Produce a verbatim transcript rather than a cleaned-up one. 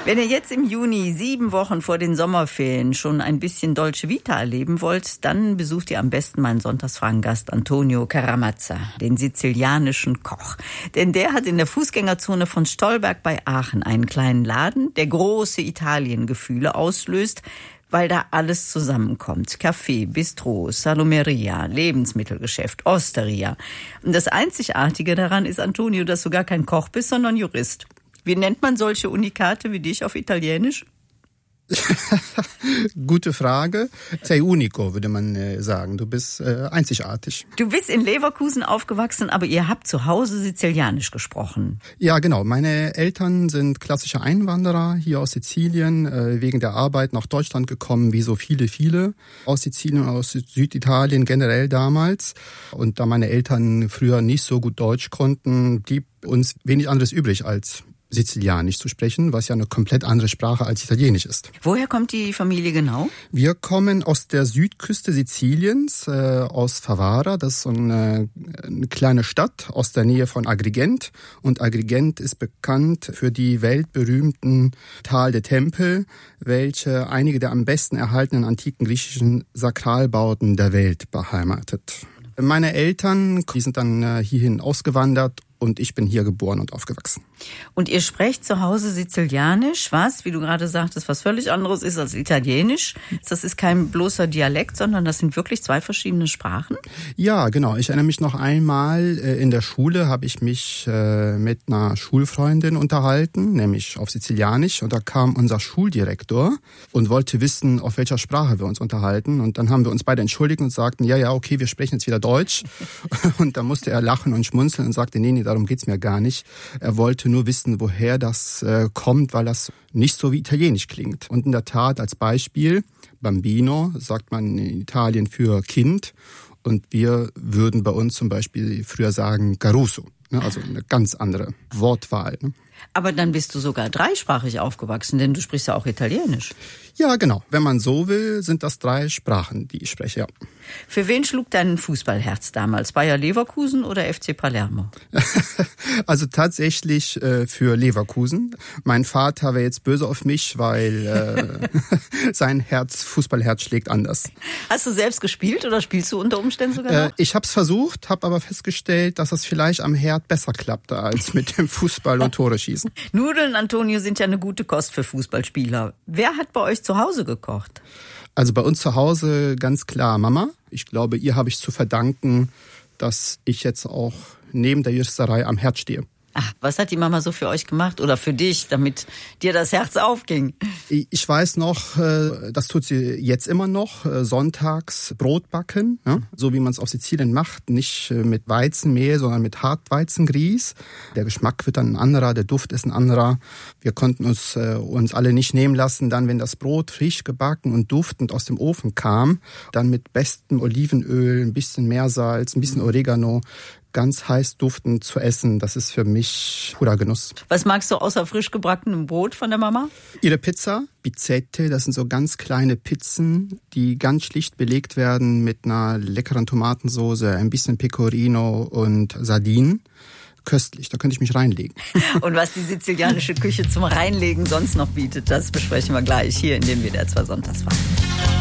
Wenn ihr jetzt im Juni, sieben Wochen vor den Sommerferien, schon ein bisschen Dolce Vita erleben wollt, dann besucht ihr am besten meinen Sonntagsfragengast Antonio Caramazza, den sizilianischen Koch. Denn der hat in der Fußgängerzone von Stolberg bei Aachen einen kleinen Laden, der große Italiengefühle auslöst, weil da alles zusammenkommt. Café, Bistro, Salumeria, Lebensmittelgeschäft, Osteria. Und das Einzigartige daran ist, Antonio, dass du gar kein Koch bist, sondern Jurist. Wie nennt man solche Unikate wie dich auf Italienisch? Gute Frage. Sei unico, würde man äh, sagen. Du bist äh, einzigartig. Du bist in Leverkusen aufgewachsen, aber ihr habt zu Hause Sizilianisch gesprochen. Ja, genau. Meine Eltern sind klassische Einwanderer hier aus Sizilien, äh, wegen der Arbeit nach Deutschland gekommen, wie so viele, viele aus Sizilien und aus Süditalien generell damals. Und da meine Eltern früher nicht so gut Deutsch konnten, blieb uns wenig anderes übrig als Sizilianisch zu sprechen, was ja eine komplett andere Sprache als Italienisch ist. Woher kommt die Familie genau? Wir kommen aus der Südküste Siziliens, äh, aus Favara. Das ist so eine, eine kleine Stadt aus der Nähe von Agrigent. Und Agrigent ist bekannt für die weltberühmten Tal der Tempel, welche einige der am besten erhaltenen antiken griechischen Sakralbauten der Welt beheimatet. Meine Eltern, die sind dann hierhin ausgewandert und ich bin hier geboren und aufgewachsen. Und ihr sprecht zu Hause Sizilianisch, was, wie du gerade sagtest, was völlig anderes ist als Italienisch. Das ist kein bloßer Dialekt, sondern das sind wirklich zwei verschiedene Sprachen? Ja, genau. Ich erinnere mich noch einmal, in der Schule habe ich mich mit einer Schulfreundin unterhalten, nämlich auf Sizilianisch. Und da kam unser Schuldirektor und wollte wissen, auf welcher Sprache wir uns unterhalten. Und dann haben wir uns beide entschuldigt und sagten, ja, ja, okay, wir sprechen jetzt wieder Deutsch. Und da musste er lachen und schmunzeln und sagte, nee, nee, darum geht's mir gar nicht. Er wollte nur wissen, woher das äh, kommt, weil das nicht so wie Italienisch klingt. Und in der Tat, als Beispiel, Bambino sagt man in Italien für Kind. Und wir würden bei uns zum Beispiel früher sagen Caruso. Ne? Also eine ganz andere Wortwahl. Ne? Aber dann bist du sogar dreisprachig aufgewachsen, denn du sprichst ja auch Italienisch. Ja, genau. Wenn man so will, sind das drei Sprachen, die ich spreche, ja. Für wen schlug dein Fußballherz damals? Bayer Leverkusen oder F C Palermo? Also tatsächlich äh, für Leverkusen. Mein Vater wäre jetzt böse auf mich, weil äh, sein Herz, Fußballherz schlägt anders. Hast du selbst gespielt oder spielst du unter Umständen sogar noch? Äh, ich habe es versucht, habe aber festgestellt, dass es vielleicht am Herd besser klappte als mit dem Fußball und Tore schießen. Nudeln, Antonio, sind ja eine gute Kost für Fußballspieler. Wer hat bei euch zu Hause gekocht? Also bei uns zu Hause ganz klar Mama. Ich glaube, ihr habe ich zu verdanken, dass ich jetzt auch neben der Juristerei am Herd stehe. Ach, was hat die Mama so für euch gemacht oder für dich, damit dir das Herz aufging? Ich weiß noch, das tut sie jetzt immer noch, sonntags Brot backen, so wie man es auf Sizilien macht, nicht mit Weizenmehl, sondern mit Hartweizengrieß. Der Geschmack wird dann ein anderer, der Duft ist ein anderer. Wir konnten uns uns alle nicht nehmen lassen, dann, wenn das Brot frisch gebacken und duftend aus dem Ofen kam, dann mit bestem Olivenöl, ein bisschen Meersalz, ein bisschen Oregano, ganz heiß duftend zu essen, das ist für mich purer Genuss. Was magst du außer frisch gebackenem Brot von der Mama? Ihre Pizza, Pizzette, das sind so ganz kleine Pizzen, die ganz schlicht belegt werden mit einer leckeren Tomatensauce, ein bisschen Pecorino und Sardinen. Köstlich, da könnte ich mich reinlegen. Und was die sizilianische Küche zum Reinlegen sonst noch bietet, das besprechen wir gleich hier in dem W D R zwei Sonntagsfragen.